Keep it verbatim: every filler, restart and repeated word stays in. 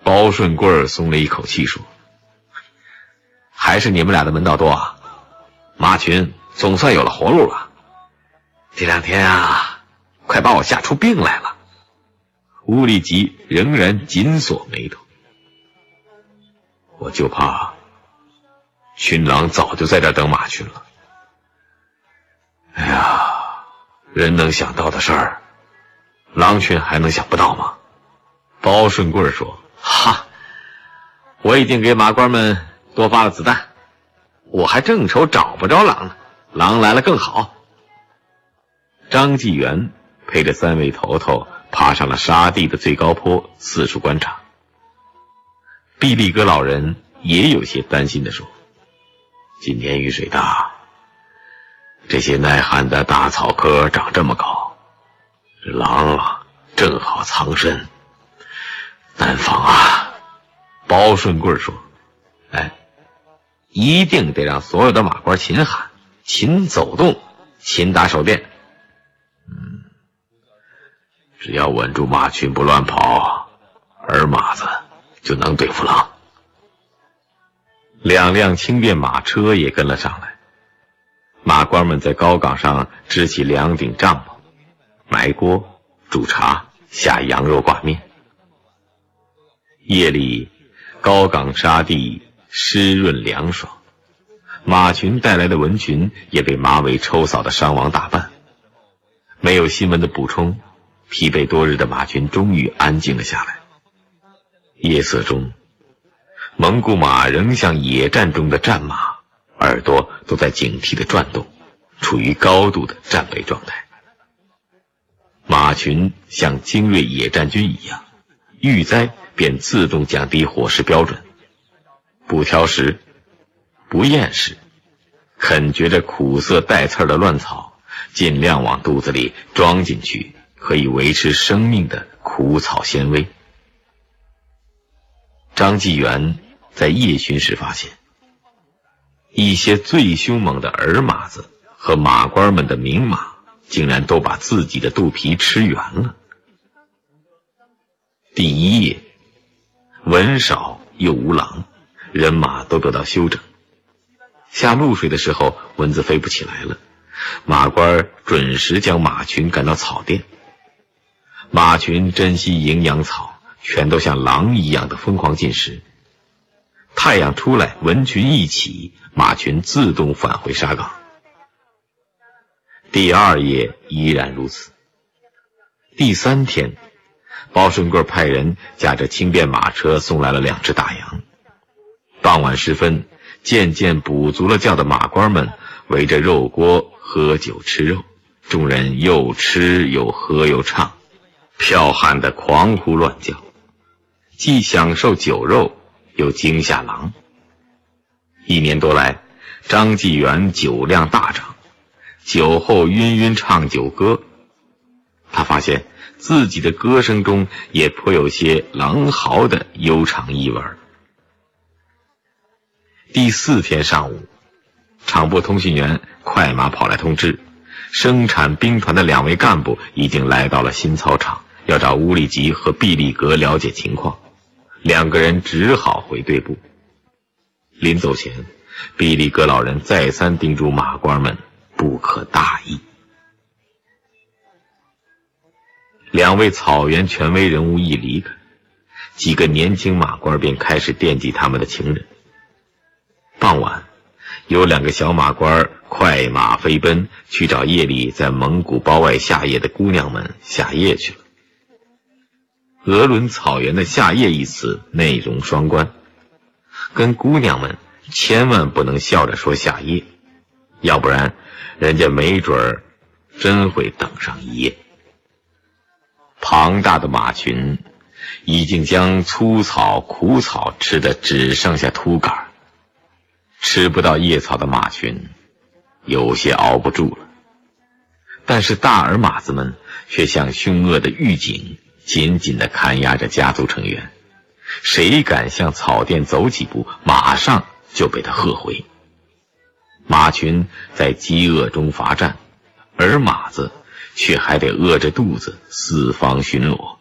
包顺贵松了一口气说：“还是你们俩的门道多啊！马群总算有了活路了。这两天啊，快把我吓出病来了。”乌力吉仍然紧锁眉头。我就怕群狼早就在这儿等马群了。哎呀，人能想到的事儿，狼群还能想不到吗？包顺贵说：“哈，我已经给马官们多发了子弹，我还正愁找不着狼呢，狼来了更好。”张纪元陪着三位头头爬上了沙地的最高坡，四处观察。毕力哥老人也有些担心地说：“今天雨水大，这些耐旱的大草棵长这么高，这狼啊正好藏身，难防啊。”包顺贵说：“哎，一定得让所有的马官勤喊、勤走动、勤打手电。嗯，只要稳住马群不乱跑，儿马子就能对付狼。”两辆轻便马车也跟了上来，马官们在高岗上支起两顶帐篷，埋锅、煮茶、下羊肉挂面。夜里高岗沙地湿润凉爽，马群带来的蚊群也被马尾抽扫的伤亡大半。没有新闻的补充，疲惫多日的马群终于安静了下来。夜色中，蒙古马仍像野战中的战马，耳朵都在警惕地转动，处于高度的战备状态。马群像精锐野战军一样，遇灾便自动降低伙食标准，不挑食，不厌食，啃嚼着苦涩带刺的乱草，尽量往肚子里装进去可以维持生命的苦草纤维。张纪元在夜巡时发现，一些最凶猛的儿马子和马官们的名马竟然都把自己的肚皮吃圆了。第一夜，蚊少又无狼，人马都得到休整。下露水的时候，蚊子飞不起来了，马官准时将马群赶到草甸。马群珍惜营养草，全都像狼一样的疯狂进食。太阳出来，蚊群一起，马群自动返回沙岗。第二夜依然如此。第三天，包顺贵派人驾着轻便马车送来了两只大羊。傍晚时分，渐渐补足了觉的马官们围着肉锅喝酒吃肉，众人又吃又喝又唱，剽悍的狂呼乱叫，既享受酒肉又惊吓狼。一年多来，张纪元酒量大涨，酒后晕晕唱酒歌。他发现自己的歌声中也颇有些狼嚎的悠长意味。第四天上午，厂部通讯员快马跑来通知，生产兵团的两位干部已经来到了新操场，要找乌力吉和毕力格了解情况。两个人只好回队部。临走前，毕力格老人再三叮嘱马官们不可大意。两位草原权威人物一离开，几个年轻马官便开始惦记他们的情人。傍晚，有两个小马官快马飞奔，去找夜里在蒙古包外下夜的姑娘们下夜去了。鄂伦草原的下夜一词内容双关，跟姑娘们千万不能笑着说下夜，要不然人家没准儿真会等上一夜。庞大的马群已经将粗草苦草吃得只剩下秃杆，吃不到叶草的马群有些熬不住了。但是大耳马子们却像凶恶的狱警，紧紧地看押着家族成员，谁敢向草甸走几步，马上就被他喝回。马群在饥饿中乏战，而马子却还得饿着肚子四方巡逻。